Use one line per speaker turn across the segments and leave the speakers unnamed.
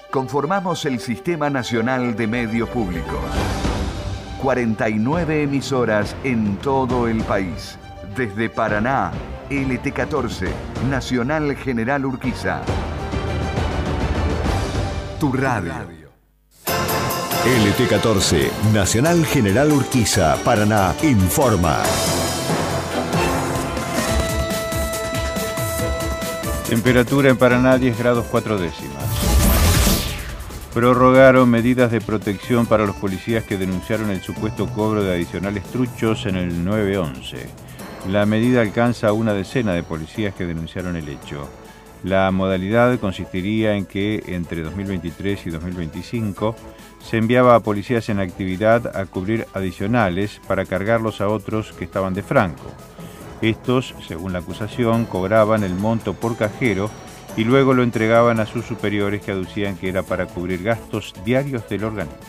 conformamos el Sistema Nacional de Medios Públicos. 49 emisoras en todo el país. Desde Paraná, LT14, Nacional General Urquiza. Tu radio.
LT14, Nacional General Urquiza, Paraná, informa.
Temperatura en Paraná 10 grados 4 décimas. Prorrogaron medidas de protección para los policías que denunciaron el supuesto cobro de adicionales truchos en el 911. La medida alcanza a una decena de policías que denunciaron el hecho. La modalidad consistiría en que entre 2023 y 2025 se enviaba a policías en actividad a cubrir adicionales para cargarlos a otros que estaban de franco. Estos, según la acusación, cobraban el monto por cajero y luego lo entregaban a sus superiores que aducían que era para cubrir gastos diarios del organismo.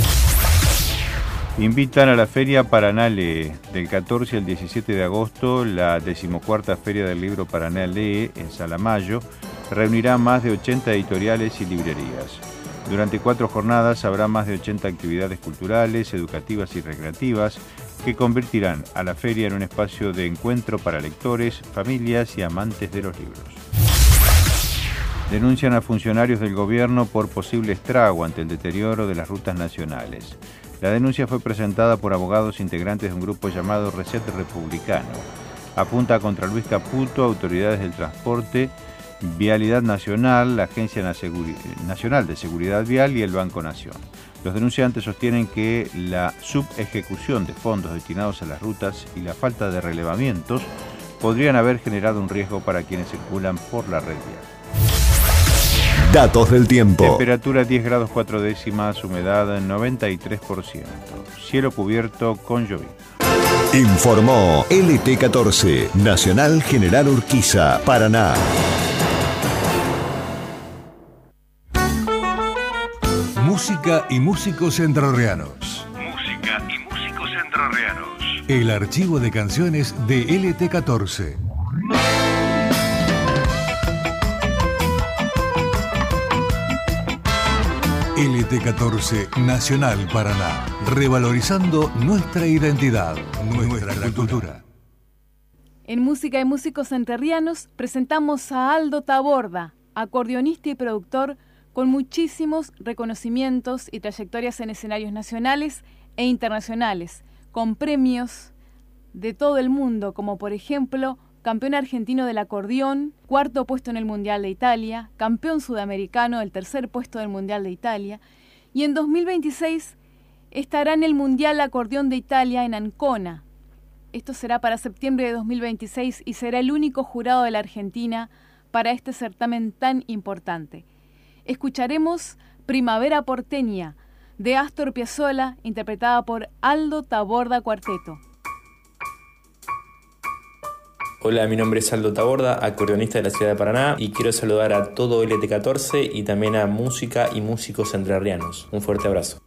Invitan a la Feria Paraná Lee. Del 14 al 17 de agosto, la 14ª Feria del Libro Paraná Lee, en Salamayo, reunirá más de 80 editoriales y librerías. Durante 4 jornadas habrá más de 80 actividades culturales, educativas y recreativas que convertirán a la feria en un espacio de encuentro para lectores, familias y amantes de los libros. Denuncian a funcionarios del gobierno por posible estrago ante el deterioro de las rutas nacionales. La denuncia fue presentada por abogados integrantes de un grupo llamado Reset Republicano. Apunta contra Luis Caputo, autoridades del transporte, Vialidad Nacional, la Agencia Nacional de Seguridad Vial y el Banco Nación. Los denunciantes sostienen que la subejecución de fondos destinados a las rutas y la falta de relevamientos podrían haber generado un riesgo para quienes circulan por la red vial.
Datos del tiempo.
Temperatura 10 grados 4 décimas, humedad 93%. Cielo cubierto con llovizna.
Informó LT14, Nacional General Urquiza, Paraná.
Música y músicos entrerrianos.
Música y músicos entrerrianos.
El archivo de canciones de LT14. LT14 Nacional Paraná. Revalorizando nuestra identidad, nuestra cultura.
En Música y Músicos Entrerrianos presentamos a Aldo Taborda, acordeonista y productor con muchísimos reconocimientos y trayectorias en escenarios nacionales e internacionales, con premios de todo el mundo, como por ejemplo campeón argentino del acordeón, 4º puesto en el Mundial de Italia, campeón sudamericano del 3er puesto del Mundial de Italia, y en 2026 estará en el Mundial Acordeón de Italia en Ancona. Esto será para septiembre de 2026 y será el único jurado de la Argentina para este certamen tan importante. Escucharemos Primavera Porteña, de Astor Piazzolla, interpretada por Aldo Taborda Cuarteto.
Hola, mi nombre es Aldo Taborda, acordeonista de la ciudad de Paraná, y quiero saludar a todo LT14 y también a Música y Músicos Entrerrianos. Un fuerte abrazo.